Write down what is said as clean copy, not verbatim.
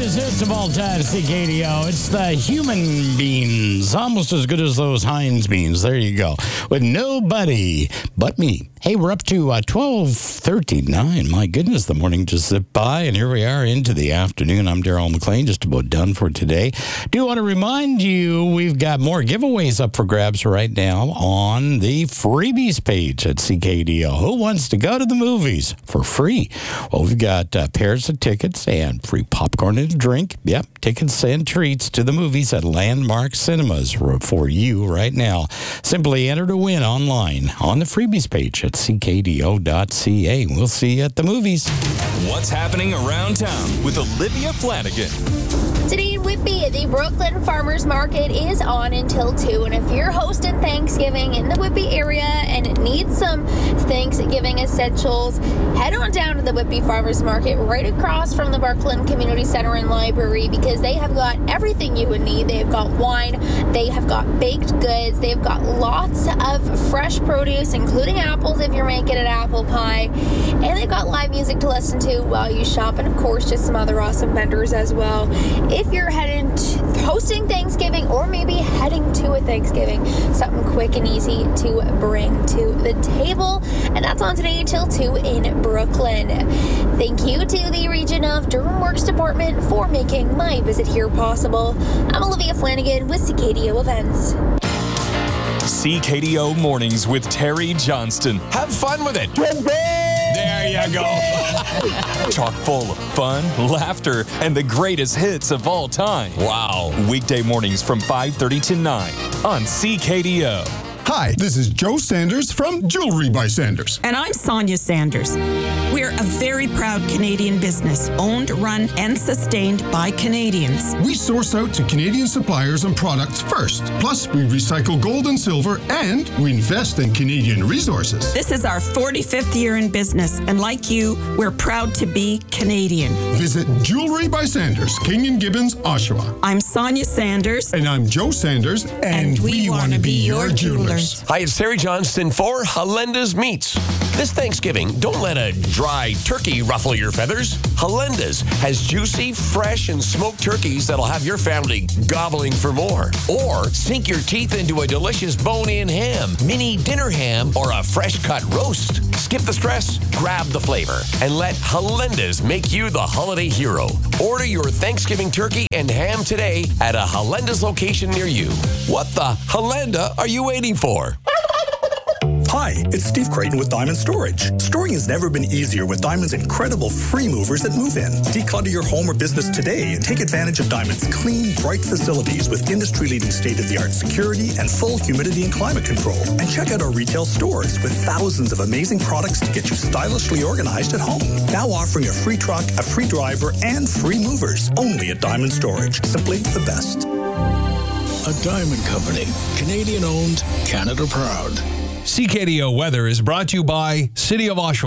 greatest hits of all time, CKDO. It's the human beans, almost as good as those Heinz beans. There you go. With Nobody But Me. Hey, we're up to 12:39. My goodness, the morning just zipped by, and here we are into the afternoon. I'm Daryl McLean, just about done for today. Do want to remind you, we've got more giveaways up for grabs right now on the freebies page at CKDO. Who wants to go to the movies for free? Well, we've got pairs of tickets and free popcorn and a drink. Yep, tickets and treats to the movies at Landmark Cinemas for you right now. Simply enter to win online on the freebies page at ckdo.ca. We'll see you at the movies. What's happening around town with Olivia Flanagan? Today in Whitby, the Brooklyn Farmers Market is on until 2. And if you're hosting Thanksgiving in the Whitby area and need some Thanksgiving essentials, head on down to the Whitby Farmers Market right across from the Brooklyn Community Center and Library, because they have got everything you would need. They've got wine, they have got baked goods, they've got lots of fresh produce, including apples if you're making an apple pie, and they've got live music to listen to while you shop, and of course just some other awesome vendors as well. If you're hosting Thanksgiving or maybe heading to a Thanksgiving, something quick and easy to bring to the table. And that's on today till 2 in Brooklyn. Thank you to the Region of Durham Works Department for making my visit here possible. I'm Olivia Flanagan with CKDO Events. CKDO Mornings with Terry Johnston. Have fun with it. There you go. Chock full of fun, laughter, and the greatest hits of all time. Wow. Weekday mornings from 5:30 to 9 on CKDO. Hi, this is Joe Sanders from Jewelry by Sanders. And I'm Sonia Sanders. We're a very proud Canadian business, owned, run, and sustained by Canadians. We source out to Canadian suppliers and products first. Plus, we recycle gold and silver, and we invest in Canadian resources. This is our 45th year in business, and like you, we're proud to be Canadian. Visit Jewelry by Sanders, King and Gibbons, Oshawa. I'm Sonia Sanders. And I'm Joe Sanders, and we want to be your jewelers. Hi, it's Terry Johnston for Halenda's Meats. This Thanksgiving, don't let a dry turkey ruffle your feathers. Halenda's has juicy, fresh, and smoked turkeys that'll have your family gobbling for more. Or sink your teeth into a delicious bone-in ham, mini dinner ham, or a fresh-cut roast. Skip the stress, grab the flavor, and let Halenda's make you the holiday hero. Order your Thanksgiving turkey and ham today at a Halenda's location near you. What the Halenda are you waiting for? Hi, it's Steve Creighton with Diamond Storage. Storing has never been easier with Diamond's incredible free movers at Move-In. Declutter your home or business today and take advantage of Diamond's clean, bright facilities with industry-leading state-of-the-art security and full humidity and climate control. And check out our retail stores with thousands of amazing products to get you stylishly organized at home. Now offering a free truck, a free driver, and free movers. Only at Diamond Storage. Simply the best. A Diamond Company. Canadian-owned, Canada-proud. CKDO Weather is brought to you by City of Oshawa.